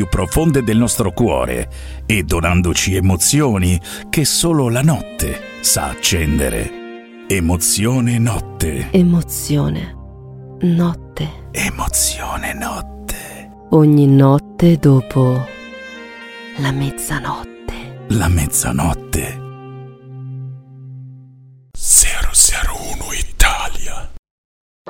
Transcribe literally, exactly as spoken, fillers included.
più profonde del nostro cuore e donandoci emozioni che solo la notte sa accendere. Emozione notte. Emozione notte. Emozione notte. Ogni notte dopo la mezzanotte. La mezzanotte.